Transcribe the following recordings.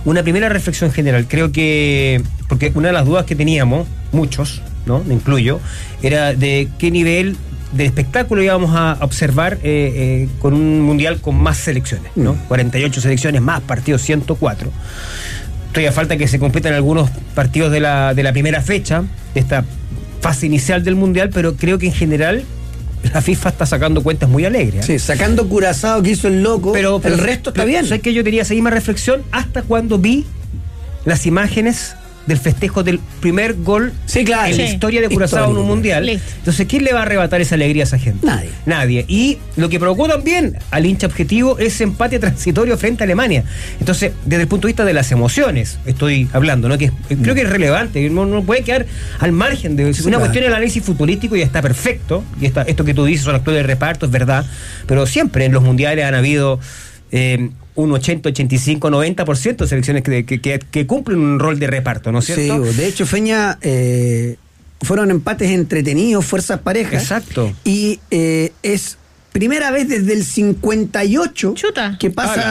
Una primera reflexión general, creo que, porque una de las dudas que teníamos, muchos, ¿no? Me incluyo, era de qué nivel de espectáculo íbamos a observar con un mundial con más selecciones, ¿no? 48 selecciones más partidos 104. Todavía falta que se completan algunos partidos de la primera fecha, de esta fase inicial del mundial, pero creo que en general la FIFA está sacando cuentas muy alegres. Sí, sacando Curazao que hizo el loco, pero el resto está bien. ¿Sabes que yo tenía esa misma reflexión hasta cuando vi las imágenes del festejo del primer gol en la historia de Curazao en un mundial? Listo. Entonces, ¿quién le va a arrebatar esa alegría a esa gente? Nadie. Y lo que provocó también al hincha objetivo es empate transitorio frente a Alemania. Entonces, desde el punto de vista de las emociones, estoy hablando, ¿no? Que creo que es relevante, no puede quedar al margen de una cuestión del análisis futbolístico y está perfecto. Y esto que tú dices son actores de reparto, es verdad. Pero siempre en los mundiales han habido un 80, 85, 90% de selecciones que cumplen un rol de reparto, ¿no es cierto? Sí, de hecho, Feña, fueron empates entretenidos, fuerzas parejas. Exacto. Y es primera vez desde el 58 que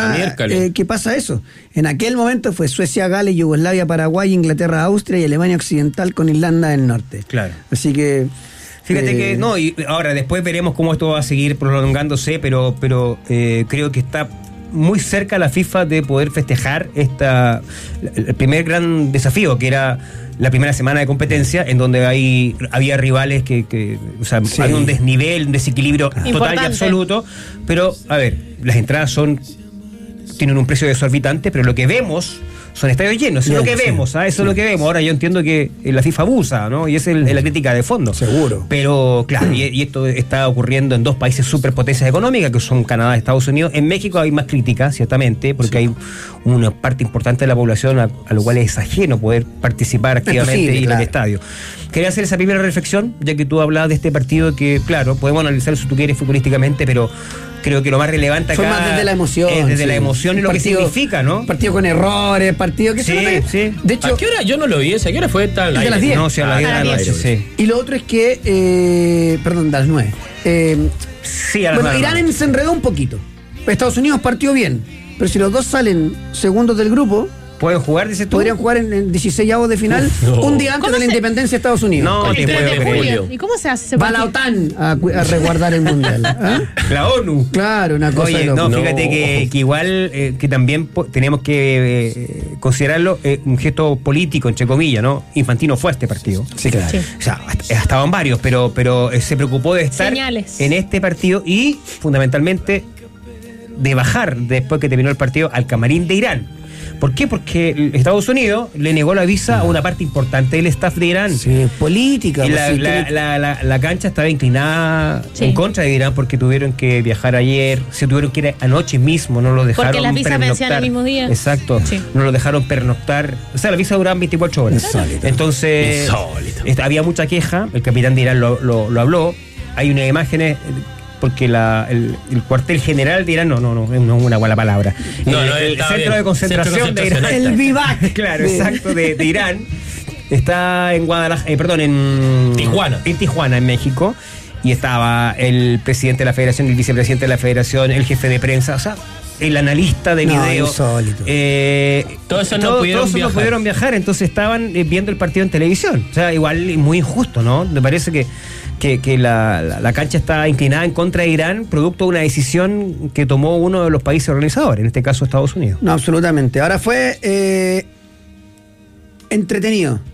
pasa eso. En aquel momento fue Suecia, Gales, Yugoslavia, Paraguay, Inglaterra, Austria y Alemania Occidental con Irlanda del Norte. Claro. Así que... Fíjate que no, y ahora después veremos cómo esto va a seguir prolongándose, pero creo que está muy cerca la FIFA de poder festejar el primer gran desafío, que era la primera semana de competencia, en donde había rivales había un desnivel, un desequilibrio total y absoluto, pero a ver, las entradas tienen un precio desorbitante, pero lo que vemos son estadios llenos, eso es lo que vemos, eso es lo que vemos. Ahora yo entiendo que la FIFA abusa, ¿no? Y esa es la crítica de fondo. Seguro. Pero claro, y esto está ocurriendo en dos países superpotencias económicas, que son Canadá y Estados Unidos. En México hay más crítica, ciertamente, porque hay una parte importante de la población a lo cual es ajeno poder participar activamente en el estadio. Quería hacer esa primera reflexión, ya que tú hablabas de este partido que, claro, podemos analizar si tú quieres futbolísticamente, pero creo que lo más relevante acá fue más desde la emoción. Es desde la emoción y lo partido, que significa, ¿no? Partido con errores, partido que sí. De hecho, ¿a qué hora? Yo no lo vi, ¿a qué hora fue tal? De las 10. No, a las 10 de la noche, sí. Y lo otro es que, perdón, de las 9. Sí, a las 9. Irán se enredó un poquito. Estados Unidos partió bien, pero si los dos salen segundos del grupo, ¿pueden jugar, dices tú? Podrían jugar en 16avos de final, un día antes de la independencia de Estados Unidos. No, el 3 de julio. ¿Y cómo se hace ese va la OTAN a resguardar el mundial. La ONU. Claro, una cosa. Oye, fíjate que igual que también tenemos que considerarlo un gesto político, entre comillas, ¿no? Infantino fue a este partido. Sí, claro. Sí. O sea, estaban varios, pero se preocupó de estar en este partido y fundamentalmente de bajar después que terminó el partido al camarín de Irán. ¿Por qué? Porque Estados Unidos le negó la visa a una parte importante del staff de Irán. Sí, política. Y la cancha estaba inclinada en contra de Irán porque tuvieron que viajar ayer, se tuvieron que ir anoche mismo, no lo dejaron porque las visas vencían el mismo día. Exacto, no lo dejaron pernoctar. O sea, la visa duraban 24 horas. Insólito. Entonces, había mucha queja, el capitán de Irán lo habló, hay unas imágenes... porque el cuartel general de Irán, no es una buena palabra. El centro de concentración de Irán. El vivac. Claro, exacto, de Irán. Está en en Tijuana. En Tijuana, en México. Y estaba el presidente de la federación, el vicepresidente de la federación, el jefe de prensa, o sea, el analista de video. Todos no pudieron viajar, entonces estaban viendo el partido en televisión. O sea, igual muy injusto, ¿no? Me parece que la cancha está inclinada en contra de Irán, producto de una decisión que tomó uno de los países organizadores, en este caso Estados Unidos. No, absolutamente. Ahora fue entretenido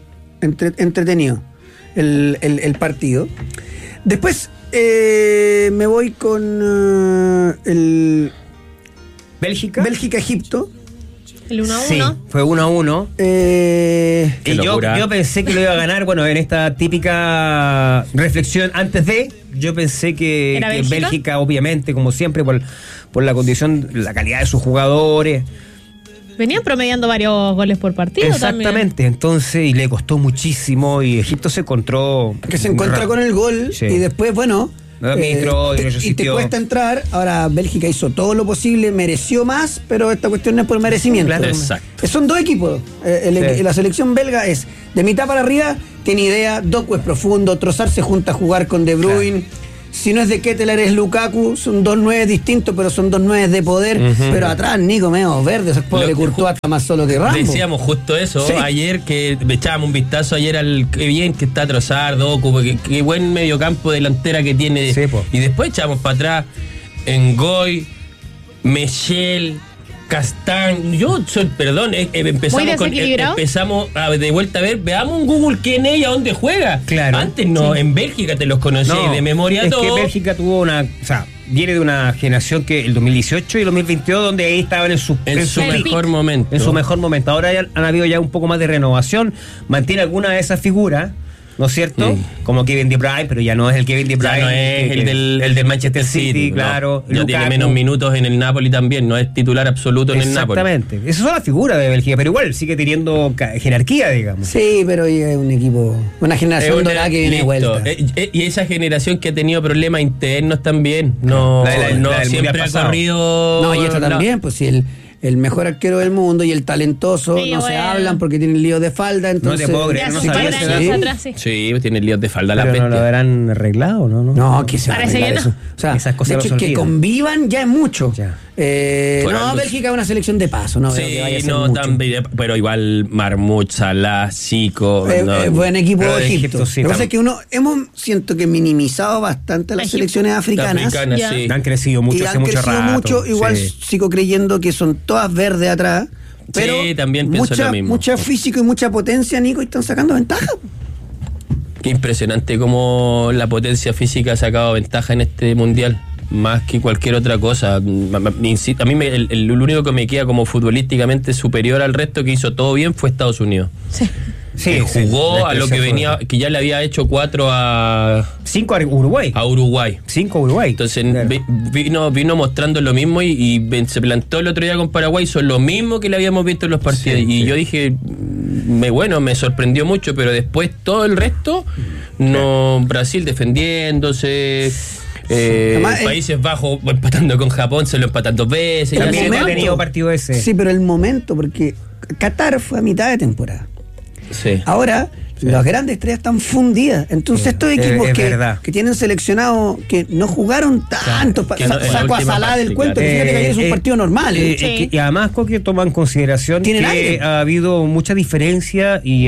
el partido. Después me voy con el Bélgica-Egipto. El 1-1. Sí, fue 1-1. Y yo pensé que lo iba a ganar, bueno, en esta típica reflexión antes yo pensé que Bélgica, obviamente, como siempre, por la condición, la calidad de sus jugadores. Venían promediando varios goles por partido. Exactamente, también. Entonces, y le costó muchísimo, y Egipto se encontró... Que se encuentra con el gol, y después, bueno... y te cuesta entrar. Ahora Bélgica hizo todo lo posible, mereció más, pero esta cuestión no es por merecimiento. Claro, exacto. Son dos equipos. La selección belga es de mitad para arriba, tiene idea, Doku es profundo, Trossard se junta a jugar con De Bruyne. Si no es de Ketelaere, es Lukaku. Son 2 9 distintos, pero son 2 9 de poder. Pero atrás, Nico, medio verde. Ese pobre Courtois está más solo que Rambo. Decíamos justo eso. Sí. Ayer que echábamos un vistazo al qué bien que está Trossard, Doku, qué buen mediocampo delantera que tiene. Sí, y después echamos para atrás Ngoy, Michel, Castán. Empezamos de vuelta a ver, veamos en Google quién es y a dónde juega. Claro. Antes no, en Bélgica te los conocía de memoria todo. Es que Bélgica tuvo viene de una generación que el 2018 y el 2022 donde ahí estaban en su mejor momento. En su mejor momento. Ahora han habido ya un poco más de renovación. Mantiene alguna de esas figuras, ¿no es cierto? Sí. Como Kevin De Bruyne, pero ya no es el Kevin De Bruyne. Ya no es el del Manchester City, claro. No. Ya tiene menos minutos en el Napoli también, no es titular absoluto en el Napoli. Exactamente. Esas son las figuras de Bélgica, pero igual sigue teniendo jerarquía, digamos. Sí, pero es un equipo, una generación dorada que viene de vuelta. Y esa generación que ha tenido problemas internos también. No siempre ha corrido. No, y esta también, pues si el mejor arquero del mundo y el talentoso se hablan porque tienen líos de falda, entonces... No te puedo creer, no sabía. Sí, tienen líos de falda la bestia. ¿No lo habrán arreglado, no? No, que se va a arreglar eso. O sea, esas cosas de hecho, que convivan ya es mucho. Bélgica es una selección de paso, no veo que vaya a ser mucho. También, pero igual Marmouch, Salah, Zico... buen equipo de Egipto. Lo que pasa es que siento que minimizado bastante a las selecciones africanas. Sí. Han crecido mucho hace mucho rato. Igual sigo creyendo que son todas verdes atrás, pero también pienso lo mismo. Mucha físico y mucha potencia, Nico, y están sacando ventaja. Qué impresionante cómo la potencia física ha sacado ventaja en este mundial, más que cualquier otra cosa. A mí el único que me queda como futbolísticamente superior al resto que hizo todo bien fue Estados Unidos. Sí, jugó a lo que venía, que ya le había hecho 5 a Uruguay. 5 a Uruguay. Entonces vino mostrando lo mismo y se plantó el otro día con Paraguay, son lo mismo que le habíamos visto en los partidos. Yo dije, me sorprendió mucho, pero después todo el resto, Brasil defendiéndose. Países Bajos empatando con Japón, se lo empatan 2 veces. También ha tenido partido ese. Sí, pero el momento, porque Qatar fue a mitad de temporada. Sí. Ahora, las grandes estrellas están fundidas. Entonces, estos equipos que tienen seleccionado, que no jugaron tanto, saco a Salah del cuento, que fíjate que ayer es un partido normal. Y además, Coque toma en consideración que ha habido mucha diferencia y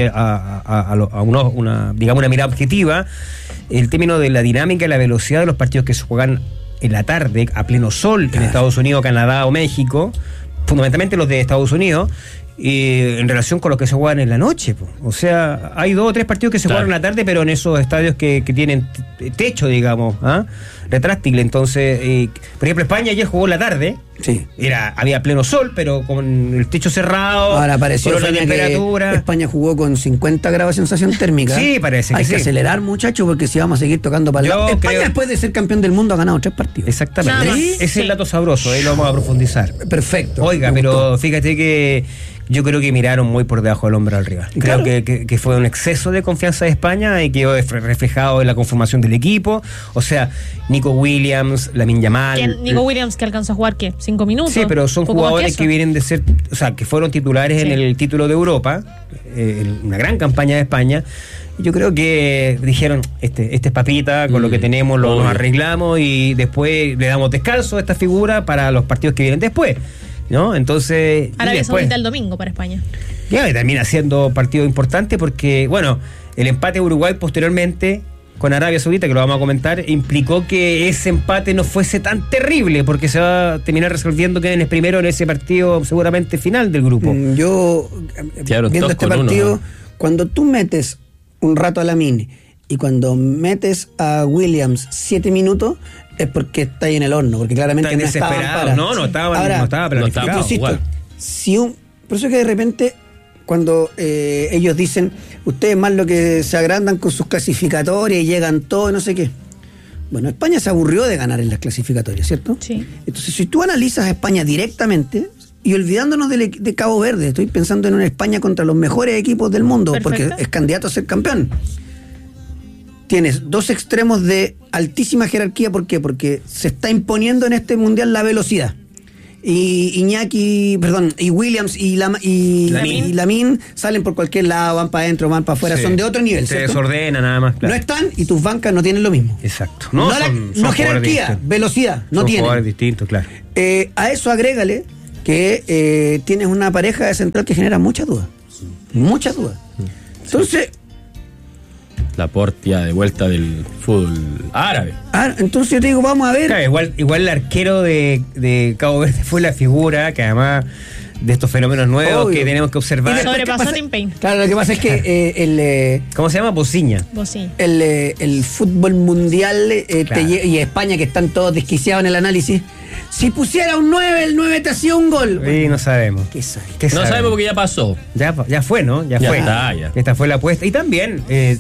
una mirada objetiva, el término de la dinámica y la velocidad de los partidos que se juegan en la tarde, a pleno sol, en Estados Unidos, Canadá o México, fundamentalmente los de Estados Unidos, en relación con los que se juegan en la noche. O sea, hay 2 o 3 partidos que se juegan en la tarde, pero en esos estadios que tienen techo, digamos, retráctil. Entonces, por ejemplo, España ayer jugó en la tarde. Sí. Había pleno sol, pero con el techo cerrado. Ahora pareció la temperatura. España jugó con 50 grados de sensación térmica. Sí, parece que hay que acelerar, muchachos, porque si vamos a seguir tocando para el lado. España, después de ser campeón del mundo, ha ganado 3 partidos. Exactamente. Ese es el dato sabroso, ahí lo vamos a profundizar. Perfecto. Oiga, pero fíjate que yo creo que miraron muy por debajo del hombro al rival. Creo que fue un exceso de confianza de España y quedó reflejado en la conformación del equipo. O sea, Nico Williams, Lamine Yamal. Nico Williams que alcanzó a jugar, ¿qué? 5 minutos. Sí, pero son jugadores que vienen de ser, o sea, que fueron titulares en el título de Europa, una gran campaña de España. Yo creo que dijeron, este es papita, con lo que tenemos nos arreglamos y después le damos descanso a esta figura para los partidos que vienen después, ¿no? Entonces, Arabia Saudita el domingo para España. Ya termina siendo partido importante porque, el empate de Uruguay posteriormente con Arabia Saudita, que lo vamos a comentar, implicó que ese empate no fuese tan terrible, porque se va a terminar resolviendo que es primero en ese partido seguramente final del grupo. Yo, viendo este partido, cuando tú metes un rato a Lamine y cuando metes a Williams 7 minutos, es porque está ahí en el horno, porque claramente no estaba planificado. Por eso es que de repente, cuando ellos dicen, ustedes más lo que se agrandan con sus clasificatorias y llegan todos, no sé qué. Bueno, España se aburrió de ganar en las clasificatorias, ¿cierto? Sí. Entonces, si tú analizas a España directamente, y olvidándonos de Cabo Verde, estoy pensando en una España contra los mejores equipos del mundo, porque es candidato a ser campeón. Tienes 2 extremos de altísima jerarquía, ¿por qué? Porque se está imponiendo en este mundial la velocidad. y Williams y Lamine salen por cualquier lado, van para adentro, van para afuera, son de otro nivel. Se desordena nada más. Claro. No están y tus bancas no tienen lo mismo. Exacto. No jerarquía, velocidad, no tienen. Son jugadores distintos, claro. A eso agrégale que tienes una pareja de central que genera muchas dudas. Muchas dudas. Entonces... Laporte ya de vuelta del fútbol árabe. Entonces yo te digo, vamos a ver. Claro, igual el arquero de Cabo Verde fue la figura que además de estos fenómenos nuevos que tenemos que observar. Sobrepasó Tim Payne. Claro, lo que pasa es que ¿cómo se llama? Bociña. El fútbol mundial y España, que están todos desquiciados en el análisis. Si pusiera un 9, el 9 te hacía un gol. Sí, no sabemos. ¿Qué sabe? No sabemos porque ya pasó. Ya fue, ¿no? Ya fue. Está, ya. Esta fue la apuesta. Y también,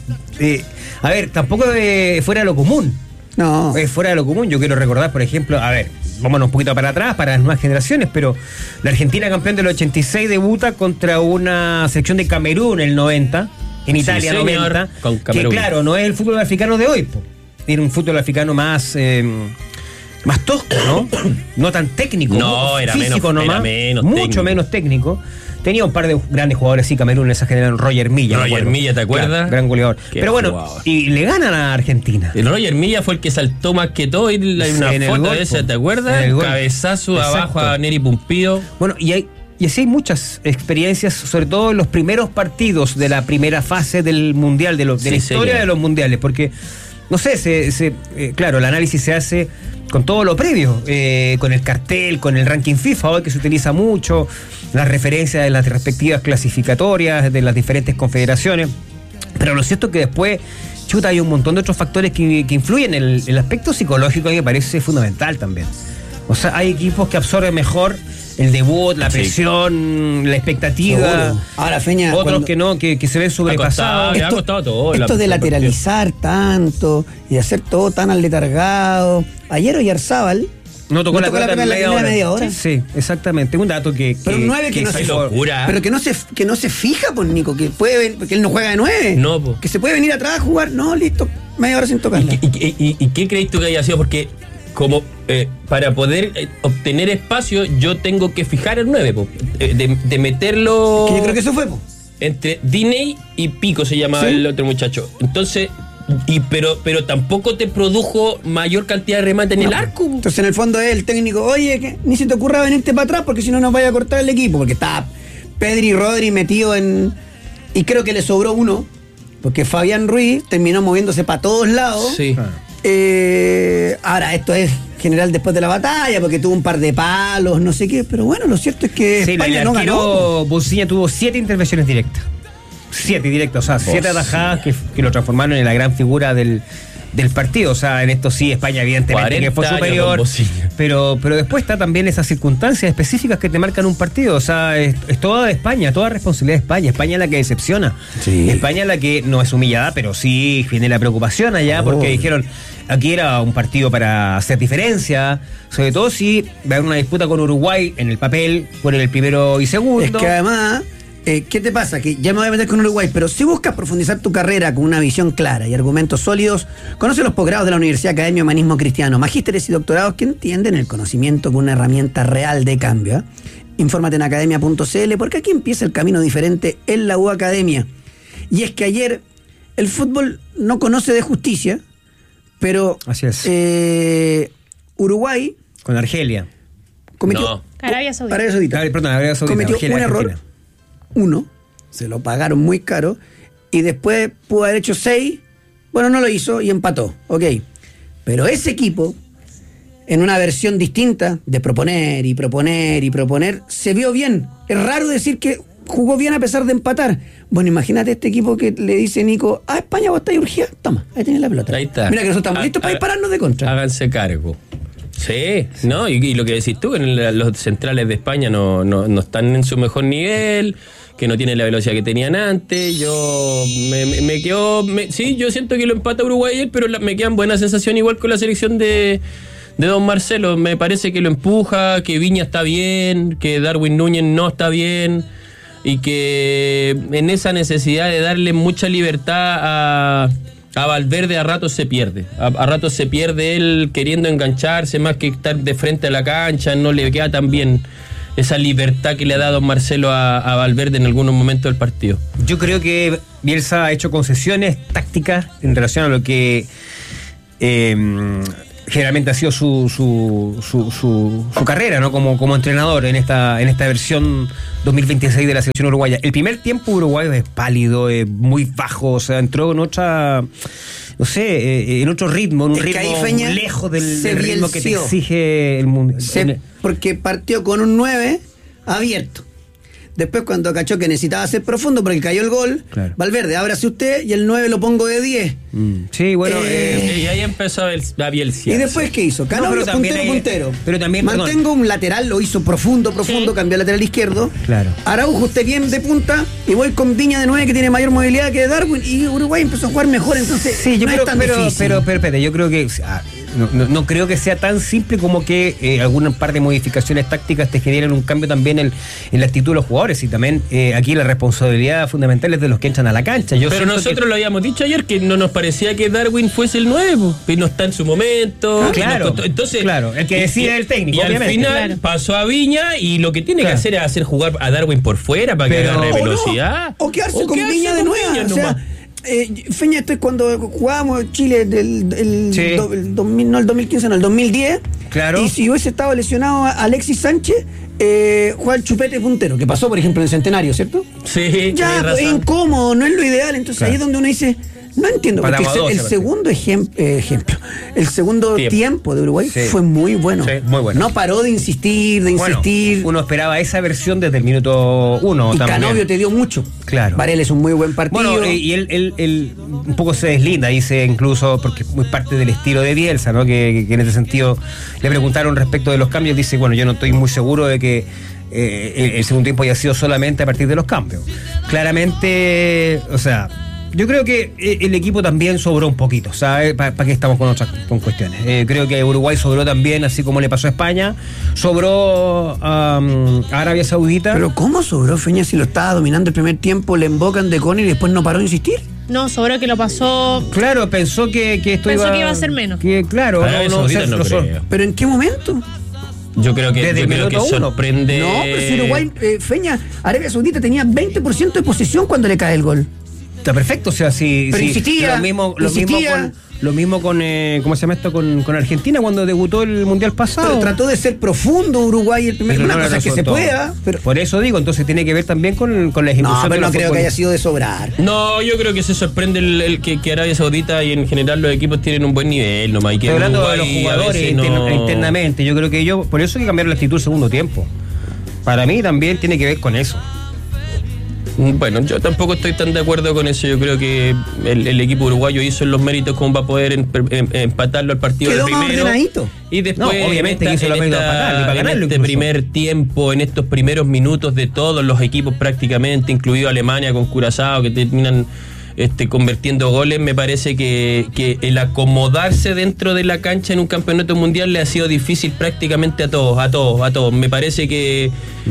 a ver, tampoco fuera de lo común. No. Fuera de lo común. Yo quiero recordar, por ejemplo, a ver, vámonos un poquito para atrás, para las nuevas generaciones, pero la Argentina campeón del 86 debuta contra una selección de Camerún en el 90, en Italia, señor, 90, con Camerún. Que claro, no es el fútbol africano de hoy, era un fútbol africano más tosco, ¿no? No tan técnico. No, era físico menos, nomás, era menos mucho técnico. Menos técnico. Tenía un par de grandes jugadores, sí, Camerún en esa generación, Roger Milla. Roger Milla, ¿te acuerdas? Claro, gran goleador. Qué pero bueno, jugador. y le ganan a Argentina. El Roger Milla fue el que saltó más que todo y hay una foto de esa, ¿te acuerdas? Cabezazo abajo a Neri Pumpido. Bueno, y así hay muchas experiencias, sobre todo en los primeros partidos de la primera fase del Mundial, de la historia de los Mundiales, porque, no sé, claro, el análisis se hace con todo lo previo, con el cartel, con el ranking FIFA, hoy que se utiliza mucho, las referencias de las respectivas clasificatorias de las diferentes confederaciones, pero lo cierto es que después, hay un montón de otros factores que influyen. El aspecto psicológico a mí me parece fundamental también. O sea, hay equipos que absorben mejor el debut, la presión, la expectativa. Seguro. Ahora, Feña, otros que no, que se ven sobrepasados. Ha costado todo. Esto de lateralizar tanto y de hacer todo tan aletargado. Ayer Oyarzábal no tocó la pelota en media hora. Sí, exactamente. Un dato que pero un 9 que no se locura. Pero que no se fija, pues, Nico, que él no juega de 9. No, pues. Que se puede venir atrás a jugar. No, listo, media hora sin tocarla. ¿Y qué crees tú que haya sido? Porque como para poder obtener espacio, yo tengo que fijar el 9, de meterlo. Que yo creo que eso fue, entre Diney y Pico se llamaba el otro muchacho. Entonces, pero tampoco te produjo mayor cantidad de remate en el arco. Entonces, en el fondo es el técnico, oye, que ni se te ocurra venirte para atrás porque si no nos vaya a cortar el equipo, porque está Pedri y Rodri metido en. Y creo que le sobró uno, porque Fabián Ruiz terminó moviéndose para todos lados. Sí. Ahora, esto es general después de la batalla, porque tuvo un par de palos, no sé qué, pero bueno, lo cierto es que España no ganó. Bociña tuvo 7 intervenciones directas. 7 directas, o sea, 7 atajadas que lo transformaron en la gran figura del partido. O sea, en esto sí, España evidentemente que fue superior, pero después está también esas circunstancias específicas que te marcan un partido. O sea, es toda de España, toda responsabilidad de España. España es la que decepciona. Sí. España es la que no es humillada, pero sí viene la preocupación allá, porque dijeron, aquí era un partido para hacer diferencia, sobre todo si va a haber una disputa con Uruguay en el papel por el primero y segundo. Es que además, ¿qué te pasa? Que ya me voy a meter con Uruguay, pero si buscas profundizar tu carrera con una visión clara y argumentos sólidos, conoce los posgrados de la Universidad Academia Humanismo Cristiano, magísteres y doctorados que entienden el conocimiento como una herramienta real de cambio. Infórmate en academia.cl, porque aquí empieza el camino diferente en la U Academia. Y es que ayer el fútbol no conoce de justicia, pero así es. Uruguay con Argelia cometió Arabia Saudita. Arabia Saudita cometió Argelia, un error. Argentina. 1, se lo pagaron muy caro, y después pudo haber hecho 6, bueno, no lo hizo y empató, ok. Pero ese equipo, en una versión distinta de proponer y proponer y proponer, se vio bien. Es raro decir que jugó bien a pesar de empatar. Bueno, imagínate este equipo que le dice Nico, España, vos estáis urgida, toma, ahí tenés la pelota. Ahí está. Mira que nosotros estamos listos para dispararnos de contra. Háganse cargo. Sí, ¿no? Y lo que decís tú, que los centrales de España no están en su mejor nivel, que no tienen la velocidad que tenían antes. Yo me quedo. Sí, yo siento que lo empata Uruguay ayer, pero me quedan buenas sensaciones igual con la selección de don Marcelo. Me parece que lo empuja, que Viña está bien, que Darwin Núñez no está bien, y que en esa necesidad de darle mucha libertad A Valverde a ratos se pierde. A ratos se pierde él queriendo engancharse más que estar de frente a la cancha. No le queda tan bien esa libertad que le ha dado Marcelo a Valverde en algunos momentos del partido. Yo creo que Bielsa ha hecho concesiones tácticas en relación a lo que generalmente ha sido su carrera, ¿no? Como entrenador en esta versión 2026 de la selección uruguaya. El primer tiempo uruguayo es pálido, muy bajo, o sea, entró en otra, no sé, en otro ritmo, en un ritmo lejos del ritmo que te exige el mundo. Porque partió con un 9 abierto. Después cuando cachó que necesitaba ser profundo porque cayó el gol, claro. Valverde, ábrase usted y el 9 lo pongo de 10. Sí, bueno. Y ahí empezó la Bielsa. ¿Y después qué hizo? Canobio, puntero. Pero también, mantengo un lateral, lo hizo profundo, sí. Cambió al lateral izquierdo. Claro. Araujo, usted bien de punta, y voy con Viña de 9 que tiene mayor movilidad que Darwin, y Uruguay empezó a jugar mejor, entonces sí, yo creo, pero espérate, yo creo que... No creo que sea tan simple como que alguna par de modificaciones tácticas te generen un cambio también en la actitud de los jugadores, y también aquí la responsabilidad fundamental es de los que entran a la cancha. Pero nosotros lo habíamos dicho ayer, que no nos parecía que Darwin fuese el nuevo, que no está en su momento. Claro, entonces, claro, el que decide el técnico. Y obviamente, al final pasó a Viña y lo que tiene que hacer es hacer jugar a Darwin por fuera para que agarre velocidad. O quedarse con Viña de 9. O sea, Feña, esto es cuando jugábamos Chile el 2015, no, el 2010. Claro. Y si hubiese estado lesionado Alexis Sánchez, juega el Chupete puntero, que pasó, por ejemplo, en el Centenario, ¿cierto? Sí. Ya, es incómodo, no es lo ideal. Entonces ahí es donde uno dice, no entiendo, porque el segundo ejemplo, el segundo tiempo de Uruguay fue muy bueno. Sí, muy bueno. No paró de insistir. Uno esperaba esa versión desde el minuto 1. Y también. Canobio te dio mucho. Claro. Varela es un muy buen partido. Bueno, y él un poco se deslinda, dice incluso, porque es muy parte del estilo de Bielsa, ¿no? Que en ese sentido le preguntaron respecto de los cambios, dice, bueno, yo no estoy muy seguro de que el segundo tiempo haya sido solamente a partir de los cambios. Claramente, o sea, yo creo que el equipo también sobró un poquito, ¿sabes? ¿Para qué estamos con cuestiones? Creo que Uruguay sobró también, así como le pasó a España. Sobró a Arabia Saudita. ¿Pero cómo sobró, Feña, si lo estaba dominando el primer tiempo, le embocan de Conner y después no paró de insistir? No, sobró que lo pasó... Claro, pensó que esto pensó que iba a ser menos. Que, claro, no creo. ¿Pero en qué momento? Yo creo que sorprende... No, pero si Uruguay, Feña, Arabia Saudita tenía 20% de posesión cuando le cae el gol. Está perfecto, o sea, pero insistía, lo mismo con ¿cómo se llama esto? Con Argentina cuando debutó el Mundial pasado. Pero trató de ser profundo Uruguay el primer, una cosa que se pueda. Pero... Por eso digo, entonces tiene que ver también con la ejecución. No, pero no creo que haya sido de sobrar. No, yo creo que se sorprende el que Arabia Saudita y en general los equipos tienen un buen nivel nomás. Estoy hablando de los jugadores internamente. Yo creo que por eso hay que cambiar la actitud el segundo tiempo. Para mí también tiene que ver con eso. Bueno, yo tampoco estoy tan de acuerdo con eso. Yo creo que el equipo uruguayo hizo los méritos como para poder empatarlo al partido del primero. Ordenadito. Y después, obviamente hizo los méritos para ganarlo y para ganarlo. Este primer tiempo, en estos primeros minutos de todos los equipos prácticamente, incluido Alemania con Curazao, que terminan convirtiendo goles, me parece que el acomodarse dentro de la cancha en un campeonato mundial le ha sido difícil prácticamente a todos. Me parece que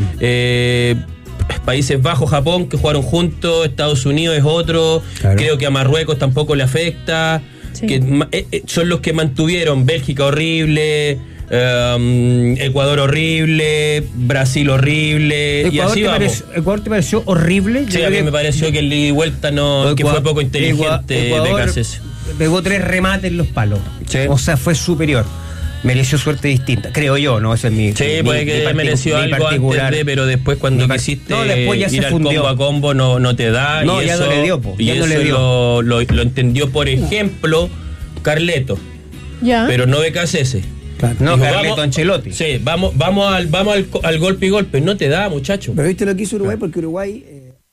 Países Bajos, Japón, que jugaron juntos, Estados Unidos es otro, claro. Creo que a Marruecos tampoco le afecta, sí. Que son los que mantuvieron. Bélgica horrible, Ecuador horrible, Brasil horrible, y así vamos. ¿Ecuador te pareció horrible? Sí, a mí me pareció que el ida y vuelta que fue poco inteligente de Cáceres. Pegó 3 remates en los palos, sí. O sea, fue superior. Mereció suerte distinta, creo yo, ¿no? Ese es mi... Sí, puede que mereció algo antes pero después cuando quisiste después ya ir se al fundió. combo a combo no te da. No, y ya eso, no le dio, po. Y ya eso no le dio. Lo entendió, por ejemplo, Carleto. Ya. Pero no Becasese. Claro. No, dijo, Carleto Ancelotti. Sí, vamos al golpe y golpe. No te da, muchacho. Pero viste lo que hizo Uruguay, porque Uruguay...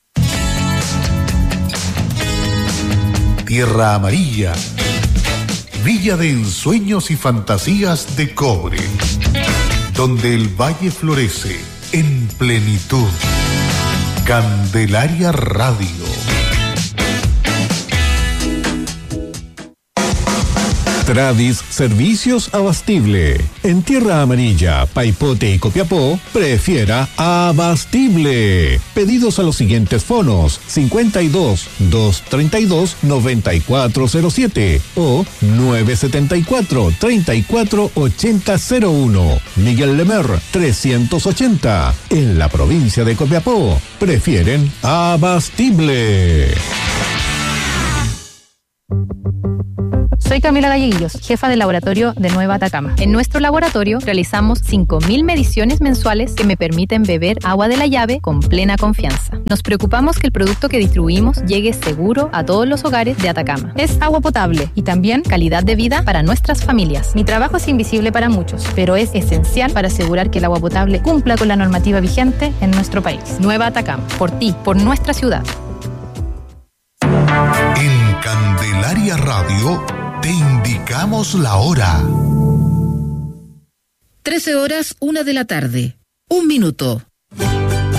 Tierra Amarilla, Villa de ensueños y fantasías de cobre, donde el valle florece en plenitud. Candelaria Radio. Tradis Servicios Abastible. En Tierra Amarilla, Paipote y Copiapó, prefiera Abastible. Pedidos a los siguientes fonos: 52 232 9407 o 974 34 8001. Miguel Lemer 380. En la provincia de Copiapó, prefieren Abastible. Soy Camila Galleguillos, jefa del laboratorio de Nueva Atacama. En nuestro laboratorio realizamos 5.000 mediciones mensuales que me permiten beber agua de la llave con plena confianza. Nos preocupamos que el producto que distribuimos llegue seguro a todos los hogares de Atacama. Es agua potable y también calidad de vida para nuestras familias. Mi trabajo es invisible para muchos, pero es esencial para asegurar que el agua potable cumpla con la normativa vigente en nuestro país. Nueva Atacama, por ti, por nuestra ciudad. En Candelaria Radio te indicamos la hora. 13 horas, 1 de la tarde. 1 minuto.